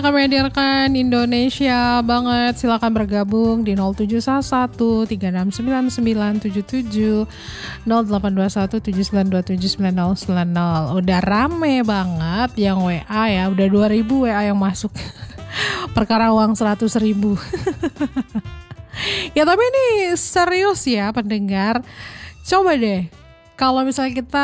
Kami hadirkan Indonesia banget. Silakan bergabung di 0711 369977 0821 79279090. Udah rame banget yang WA ya. Udah 2000 WA yang masuk. Perkara uang 100.000. Ya tapi ini serius ya pendengar. Coba deh kalau misalnya kita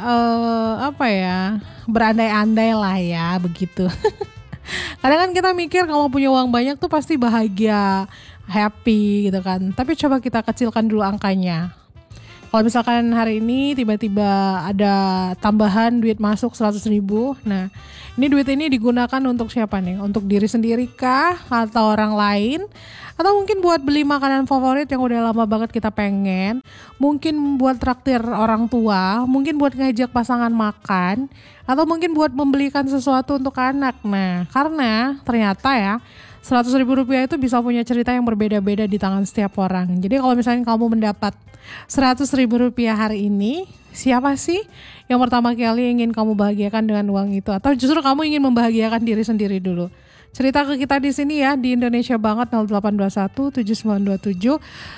berandai-andai lah ya begitu. Kadang kan kita mikir kalau punya uang banyak tuh pasti bahagia, happy gitu kan. Tapi coba kita kecilkan dulu angkanya. Kalau misalkan hari ini tiba-tiba ada tambahan duit masuk 100.000, nah ini duit ini digunakan untuk siapa nih? Untuk diri sendiri kah? Atau orang lain? Atau mungkin buat beli makanan favorit yang udah lama banget kita pengen? Mungkin buat traktir orang tua? Mungkin buat ngajak pasangan makan? Atau mungkin buat membelikan sesuatu untuk anak? Nah, karena ternyata ya 100.000 rupiah itu bisa punya cerita yang berbeda-beda di tangan setiap orang. Jadi kalau misalnya kamu mendapat 100.000 rupiah hari ini, siapa sih yang pertama kali ingin kamu bahagiakan dengan uang itu? Atau justru kamu ingin membahagiakan diri sendiri dulu? Cerita ke kita di sini ya, di Indonesia banget 0821 7927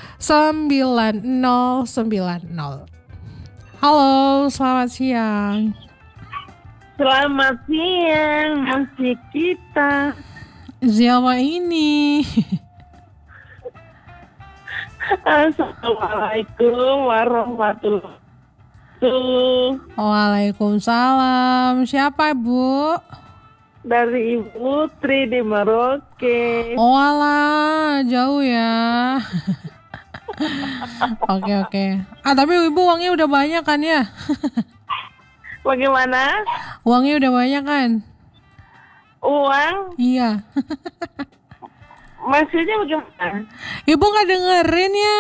9090. Halo, selamat siang. Selamat siang, musik kita. Siapa ini? Assalamualaikum warahmatullahi wabarakatuh. Waalaikumsalam. Siapa Bu? Dari Ibu Tri di Merauke. Oh alah, jauh ya. Oke. Tapi Ibu uangnya udah banyak kan ya? Bagaimana? Uangnya udah banyak kan? Uang? Iya. Maksudnya bagaimana? Ibu gak dengerin ya?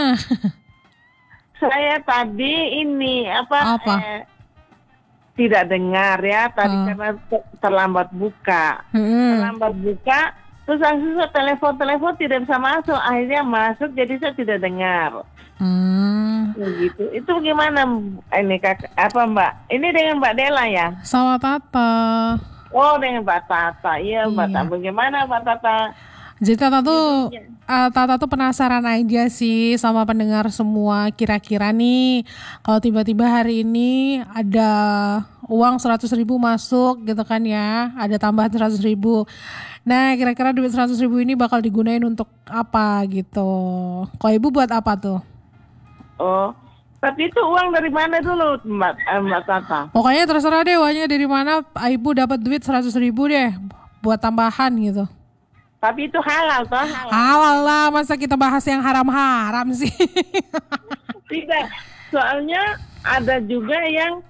Saya tadi ini Apa? Tidak dengar ya tadi karena terlambat buka. Terlambat buka, terus langsung telepon tidak bisa masuk. Akhirnya masuk, jadi saya tidak dengar. Begitu. Itu bagaimana ini Mbak? Ini dengan Mbak Dela ya? Sama Tata. Oh, dengan Mbak Tata. Iya, Mbak Tata. Bagaimana Mbak Tata? Jadi Tata tuh penasaran aja sih sama pendengar semua. Kira-kira nih kalau tiba-tiba hari ini ada uang 100.000 masuk gitu kan ya, ada tambahan 100.000. Nah kira-kira duit 100.000 ini bakal digunain untuk apa gitu. Kalau Ibu buat apa tuh? Oh, tapi itu uang dari mana dulu Mbak Tata? Pokoknya terserah deh uangnya dari mana. Ibu dapat duit 100.000 deh buat tambahan gitu. Tapi itu halal toh? Halal lah, masa kita bahas yang haram-haram sih? Tidak, soalnya ada juga yang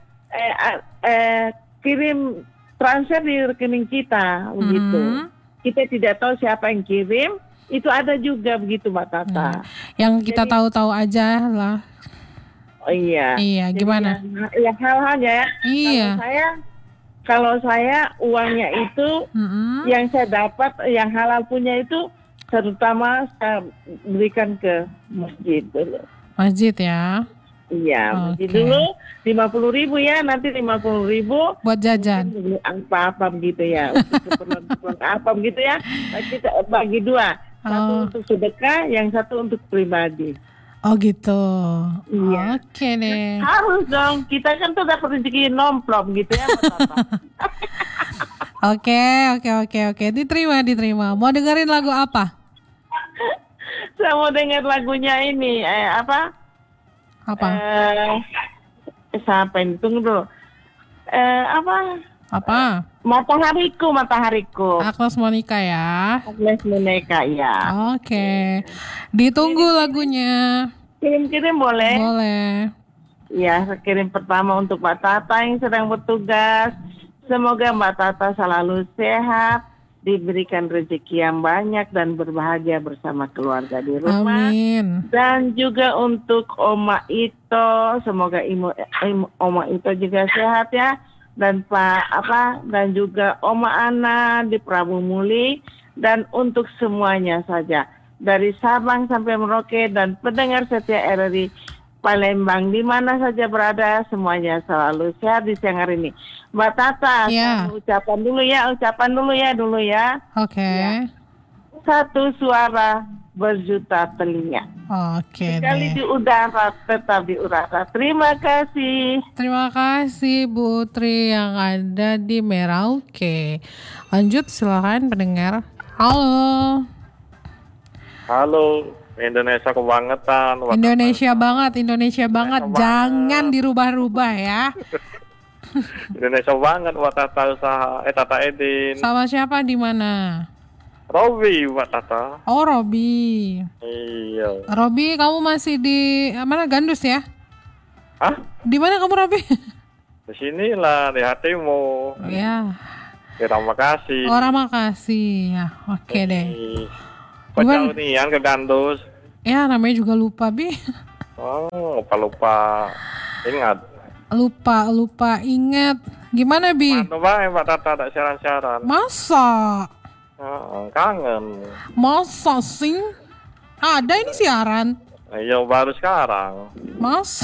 kirim transfer di rekening kita begitu. Kita tidak tahu siapa yang kirim, itu ada juga begitu Mbak Tata. Yang kita tahu-tahu aja lah. Oh iya. Iya, gimana? Ya hal-hal ya. Iya. Kalau saya uangnya itu yang saya dapat yang halal punya itu terutama saya berikan ke masjid dulu. Masjid ya? Iya, masjid dulu 50.000 ya, nanti 50.000 buat jajan. Apa begitu ya, untuk apa begitu ya. Kita bagi dua, satu untuk sedekah, yang satu untuk pribadi. Oh gitu. Iya. Oke deh. Harus dong. Kita kan tuh dapat rezeki nomplok gitu ya. Oke. Diterima. Mau dengerin lagu apa? Saya mau denger lagunya ini. Apa? Siapa ini? Tunggu dulu. Apa? Matahariku. Agnes Monica ya. Agnes Monica ya. Oke. Ditunggu lagunya. Kirim boleh? Boleh. Ya, kirim pertama untuk Mbak Tata yang sedang bertugas. Semoga Mbak Tata selalu sehat, diberikan rezeki yang banyak dan berbahagia bersama keluarga di rumah. Amin. Dan juga untuk Oma Ito, semoga Oma Ito juga sehat ya. Dan dan juga Oma Ana di Prabu Muli, dan untuk semuanya saja dari Sabang sampai Merauke dan pendengar setia RRI Palembang, di mana saja berada, semuanya selalu sehat di siang hari ini. Mbak Tata, ucapan dulu ya. Oke. Ya. Satu suara berjuta telinga. Oke. Sekali di udara, tetap di udara. Terima kasih. Terima kasih Bu Tri yang ada di Merauke. Lanjut silakan pendengar. Halo. Halo. Indonesia kebangetan. Indonesia banget. Jangan dirubah-rubah ya. Indonesia banget buat Tata usaha. Tata Edin. Sama siapa di mana? Robi buat Tata. Oh Robi. Iya. Robi, kamu masih di mana? Gandus ya? Hah? Di mana kamu Robi? Di sinilah di hatimu. Ya. Di Ramakasih. Oh Ramakasih ya. Oke deh. Kok jauh nian ke Gandus? Ya namanya juga lupa Bi. Oh lupa ingat. Lupa ingat. Gimana Bi? Mana bae Mbak Tata ada siaran-siaran. Masa? Kangen. Masa sih? Ada ini siaran. Iya baru sekarang. Masa?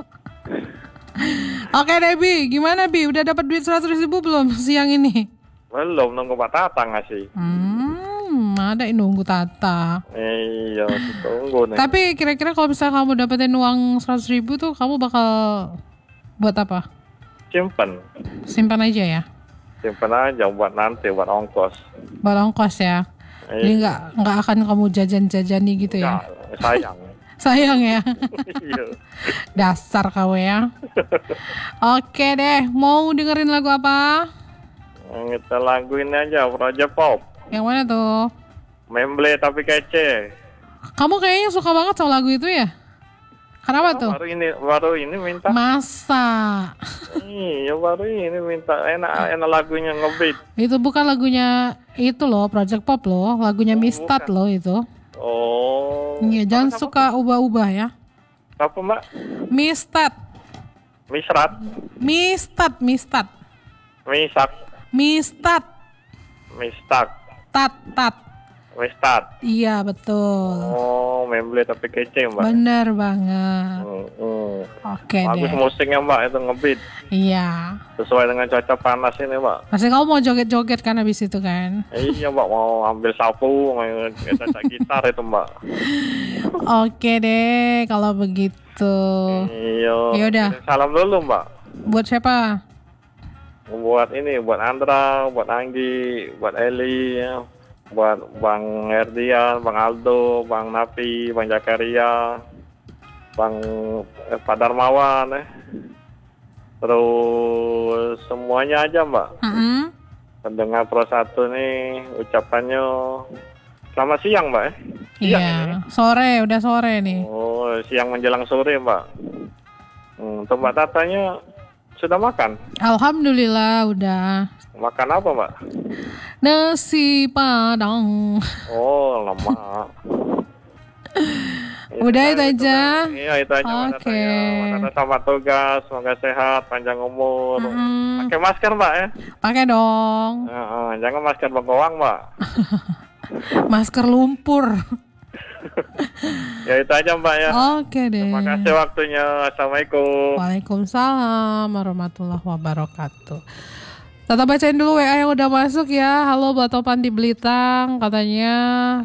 Oke deh Bi, gimana Bi? Udah dapat duit 100.000 belum siang ini? Belum, nunggu Mbak Tata ngasih. Ada yang nunggu Tata. Iya, tunggu nih. Tapi kira-kira kalau misalnya kamu dapetin uang 100.000 tuh kamu bakal buat apa? Simpan aja ya? Simpan aja buat nanti, buat ongkos. Buat ongkos ya? Jadi nggak akan kamu jajan-jajani gitu ya? Sayang. Sayang ya? Iya. Dasar kamu ya. Oke deh, mau dengerin lagu apa? Kita lagu ini aja, Project Pop. Yang mana tuh? Memble tapi kece. Kamu kayaknya suka banget sama lagu itu ya? Kenapa tuh? Baru ini minta. Masa? Iya baru ini minta, enak lagunya ngebeat. Itu bukan lagunya itu loh, Project Pop loh, lagunya Mistat loh itu. Oh. Iya, jangan suka ubah-ubah ya. Apa Mbak? Mistat. Misrat. Mistat. Misak. Mistat. Mistak. Tat. Mistat. Iya betul. Oh, Memble tapi kece Mbak. Bener banget. Oke deh. Bagus musiknya Mbak, itu ngebeat. Iya. Sesuai dengan cuaca panas ini Mbak. Pasti kamu mau joget-joget kan habis itu kan? Iya Mbak, mau ambil sapu, ngecak gitar itu Mbak. Oke deh, kalau begitu. Iya. Yaudah. Salam dulu Mbak. Buat siapa? Buat Andra, buat Anggi, buat Eli, buat Bang Herdian, Bang Aldo, Bang Napi, Bang Jakaria, Bang Pak Darmawan, terus semuanya aja Mbak. Pendengar Pro 1 nih ucapannya selamat siang Mbak. Iya, udah sore nih. Oh, siang menjelang sore Mbak. Untuk Mbak Tatanya sudah makan? Alhamdulillah udah. Makan apa Mbak? Nasi Padang. Oh lama. Udah itu aja. Iya itu aja. Oke. Selamat tugas, semoga sehat, panjang umur. Pakai masker Mbak ya? Pakai dong. Jangan masker bengkoang Mbak. Masker lumpur. Ya itu aja Mbak ya. Oke deh. Terima kasih waktunya. Assalamualaikum. Waalaikumsalam warahmatullahi wabarakatuh. Tata bacain dulu WA yang udah masuk ya. Halo buat Topan di Belitang, katanya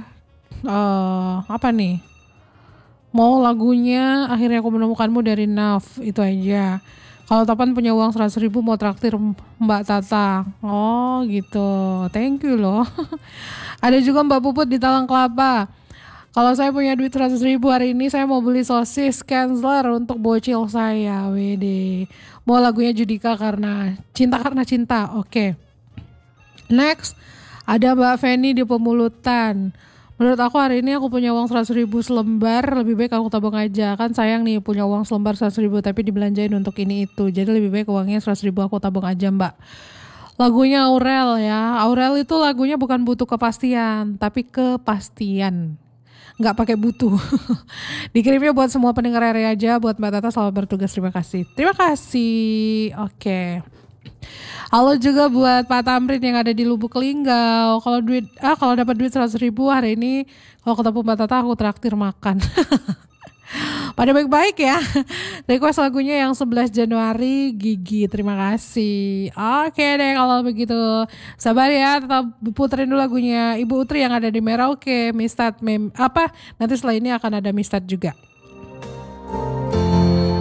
apa nih? Mau lagunya Akhirnya Aku Menemukanmu dari Naf, itu aja. Kalau Topan punya uang 100.000 mau traktir Mbak Tata. Oh gitu, thank you loh. Ada juga Mbak Puput di Talang Kelapa. Kalau saya punya duit 100.000 hari ini, saya mau beli sosis Kenzler untuk bocil saya. Wede. Mau lagunya Judika karena cinta. Oke. Next, ada Mbak Feni di Pemulutan. Menurut aku hari ini aku punya uang 100.000 selembar, lebih baik aku tabung aja. Kan sayang nih punya uang selembar 100.000 tapi dibelanjain untuk ini itu. Jadi lebih baik uangnya 100.000 aku tabung aja Mbak. Lagunya Aurel ya. Aurel itu lagunya bukan butuh kepastian, tapi kepastian. Nggak pakai butuh. Dikirimnya buat semua pendengar area aja. Buat Mbak Tata selamat bertugas. Terima kasih. Oke. Halo juga buat Pak Tamrin yang ada di Lubuk Linggau. Kalau dapat duit 100.000 hari ini, kalau ketemu Mbak Tata aku traktir makan. Pada baik-baik ya. Request lagunya yang 11 Januari Gigi. Terima kasih. Oke deh kalau begitu. Sabar ya, tetap puterin dulu lagunya Ibu Utri yang ada di Merauke. Mistad nanti setelah ini akan ada Mistad juga.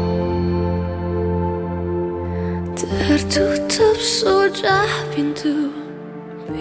Tertutup sudah pintu